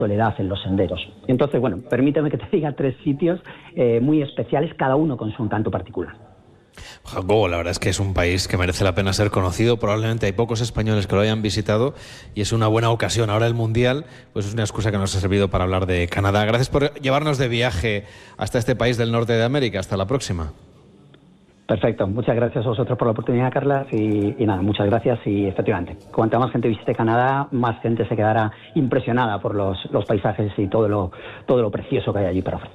soledad en los senderos. Entonces, bueno, permíteme que te diga 3 sitios muy especiales, cada uno con su encanto particular. Jacobo, la verdad es que es un país que merece la pena ser conocido. Probablemente hay pocos españoles que lo hayan visitado y es una buena ocasión. Ahora el Mundial pues es una excusa que nos ha servido para hablar de Canadá. Gracias por llevarnos de viaje hasta este país del norte de América. Hasta la próxima. Perfecto, muchas gracias a vosotros por la oportunidad, Carlas, y nada, muchas gracias. Y efectivamente, cuanta más gente visite Canadá, más gente se quedará impresionada por los paisajes y todo lo precioso que hay allí para ofrecer.